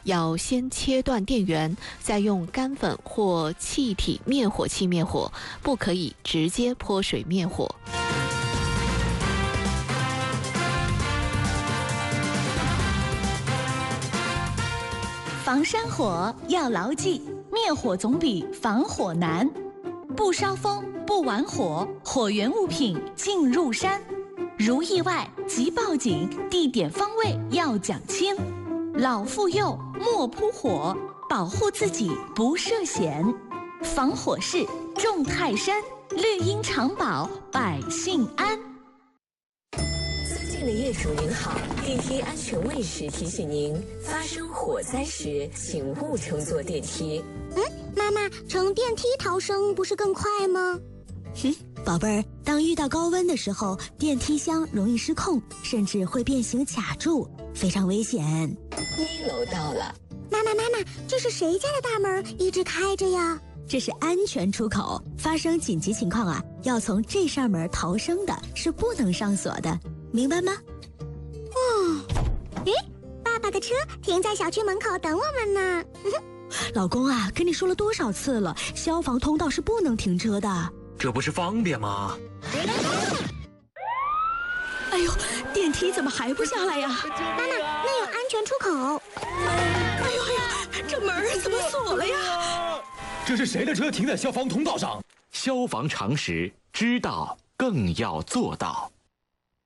要先切断电源，再用干粉或气体灭火器灭火，不可以直接泼水灭火。 防山火要牢记，灭火总比防火难。不烧风，不玩火，火源物品进入山。如意外即报警，地点方位要讲清。老妇幼莫扑火，保护自己不涉险。防火势重泰山，绿荫长保百姓安。 尊敬的业主您好，电梯安全卫士提醒您，发生火灾时请勿乘坐电梯。 妈妈，乘电梯逃生不是更快吗？ 宝贝儿，当遇到高温的时候，电梯箱容易失控，甚至会变形卡住，非常危险。 1楼到了。 妈妈，这是谁家的大门一直开着呀？ 这是安全出口，发生紧急情况啊，要从这扇门逃生的，是不能上锁的，明白吗？ 爸爸的车停在小区门口等我们呢。 老公啊，跟你说了多少次了，消防通道是不能停车的。 这不是方便吗？ 哎呦，电梯怎么还不下来呀？ 妈妈，那有安全出口。 哎呦，这门怎么锁了呀？ 这是谁的车停在消防通道上？消防常识，知道更要做到。